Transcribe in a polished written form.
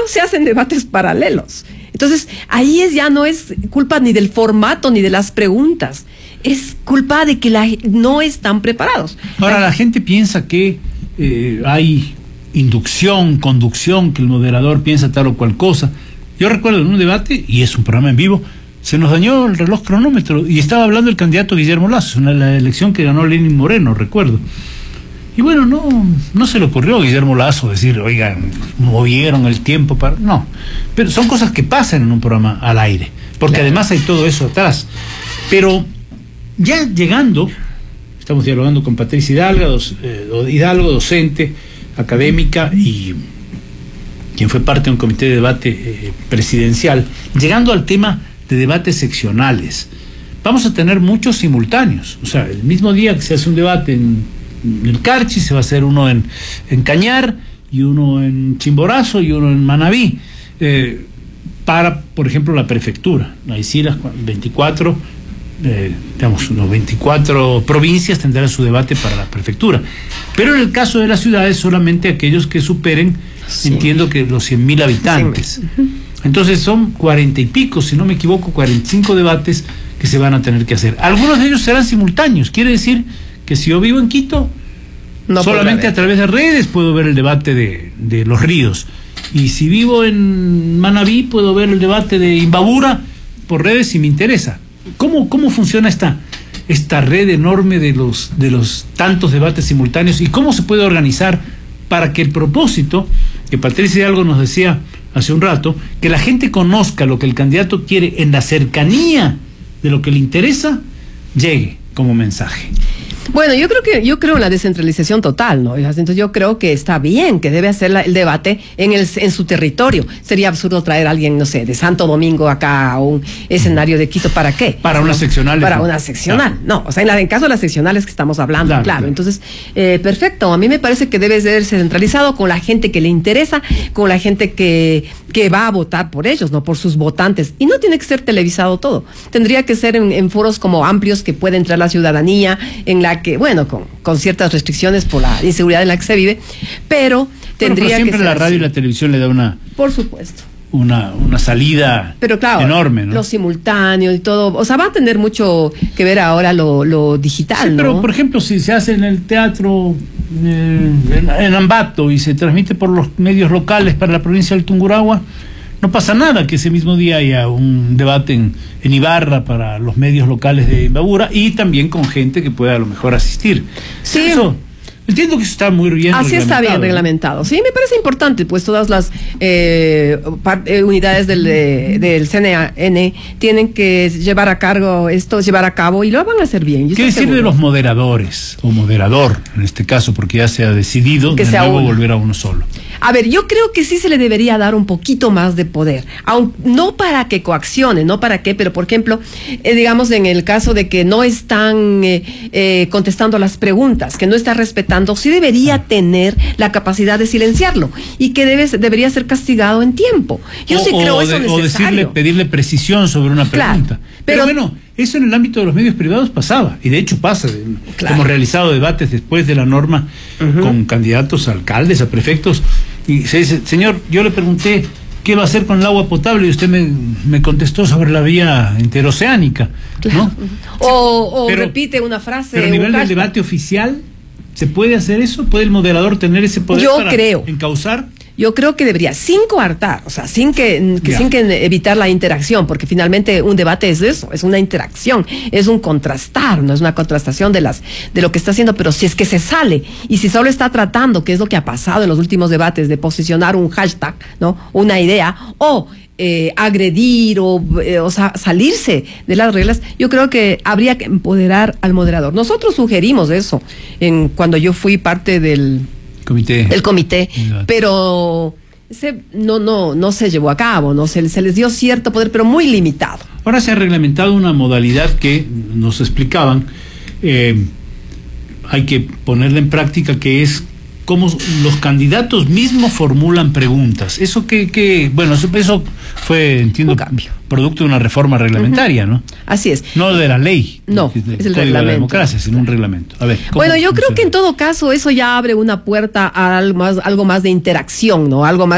se hacen debates paralelos. Entonces, ahí ya no es culpa ni del formato ni de las preguntas. Es culpa de que no están preparados. Ahora, la gente piensa que hay inducción, conducción, que el moderador piensa tal o cual cosa. Yo recuerdo en un debate, y es un programa en vivo, se nos dañó el reloj cronómetro y estaba hablando el candidato Guillermo Lasso, la elección que ganó Lenín Moreno, recuerdo. Y bueno, no se le ocurrió a Guillermo Lasso decir, oigan, movieron el tiempo para... No, pero son cosas que pasan en un programa al aire, porque claro, además hay todo eso atrás. Pero ya llegando, estamos dialogando con Patricia Hidalgo, docente, académica y quien fue parte de un comité de debate presidencial, llegando al tema de debates seccionales. Vamos a tener muchos simultáneos, o sea, el mismo día que se hace un debate en el Carchi, se va a hacer uno en Cañar, y uno en Chimborazo, y uno en Manabí, para, por ejemplo, la prefectura. Ahí sí las 24, digamos, los 24 provincias tendrán su debate para la prefectura. Pero en el caso de las ciudades, solamente aquellos que superen, sí, entiendo que los 100.000 habitantes. Sí. Entonces son 40 y pico, si no me equivoco, 45 debates que se van a tener que hacer. Algunos de ellos serán simultáneos, quiere decir que si yo vivo en Quito, no solamente a través de redes puedo ver el debate de Los Ríos, y si vivo en Manabí puedo ver el debate de Imbabura por redes si me interesa. ¿Cómo funciona esta red enorme de los tantos debates simultáneos, y cómo se puede organizar para que el propósito que Patricia Hidalgo nos decía hace un rato, que la gente conozca lo que el candidato quiere en la cercanía de lo que le interesa, llegue como mensaje? Bueno, yo creo en la descentralización total, ¿no? Entonces yo creo que está bien, que debe hacer el debate en su territorio. Sería absurdo traer a alguien, no sé, de Santo Domingo acá a un escenario de Quito. ¿Para qué? Para una seccional. Para una seccional. Claro. No, o sea, en caso de las seccionales que estamos hablando, claro. Entonces, perfecto. A mí me parece que debe ser centralizado con la gente que le interesa, con la gente que va a votar por ellos, no por sus votantes. Y no tiene que ser televisado todo. Tendría que ser en foros como amplios, que pueda entrar la ciudadanía, en la que, bueno, con ciertas restricciones por la inseguridad en la que se vive, pero tendría siempre que ser la radio y la televisión le da por supuesto, una salida, pero claro, enorme, ¿no? Los simultáneos y todo, o sea, va a tener mucho que ver ahora lo digital, sí, pero, ¿no? Por ejemplo, si se hace en el teatro en Ambato y se transmite por los medios locales para la provincia del Tungurahua, no pasa nada que ese mismo día haya un debate en Ibarra para los medios locales de Imbabura, y también con gente que pueda a lo mejor asistir. Sí. Eso, entiendo que eso está muy bien así está bien reglamentado. Sí, me parece importante, pues todas las unidades del CNN tienen que llevar a cabo, y lo van a hacer bien. ¿Qué decir de los moderadores, o moderador, en este caso, porque ya se ha decidido que de nuevo volver a uno solo? A ver, yo creo que sí se le debería dar un poquito más de poder, no para que coaccione, no para qué, pero por ejemplo, digamos en el caso de que no están contestando las preguntas, que no está respetando, sí debería tener la capacidad de silenciarlo, y que debería ser castigado en tiempo. Yo sí creo eso necesario. O pedirle precisión sobre una pregunta. Claro, pero bueno, eso en el ámbito de los medios privados pasaba, y de hecho pasa. Claro. Hemos realizado debates después de la norma con candidatos a alcaldes, a prefectos, y se dice, señor, yo le pregunté qué va a hacer con el agua potable y usted me contestó sobre la vía interoceánica, ¿no? O repite una frase. Pero a nivel del debate oficial, ¿se puede hacer eso? ¿Puede el moderador tener ese poder para encauzar? Yo creo que debería, sin coartar, o sea, sin que evitar la interacción, porque finalmente un debate es eso, es una interacción, es un contrastar, no es una contrastación de lo que está haciendo. Pero si es que se sale, y si solo está tratando, que es lo que ha pasado en los últimos debates, de posicionar un hashtag, ¿no? Una idea, o agredir, o sea, salirse de las reglas, yo creo que habría que empoderar al moderador. Nosotros sugerimos eso cuando yo fui parte del comité, pero no se llevó a cabo, no se les dio cierto poder, pero muy limitado. Ahora se ha reglamentado una modalidad que nos explicaban, hay que ponerla en práctica, que es cómo los candidatos mismos formulan preguntas. Eso bueno, eso fue, entiendo, producto de una reforma reglamentaria, ¿no? Así es. No de la ley. No, es el reglamento. De la democracia, sino un reglamento. A ver, bueno, yo creo que en todo caso eso ya abre una puerta a algo más de interacción, ¿no? Algo más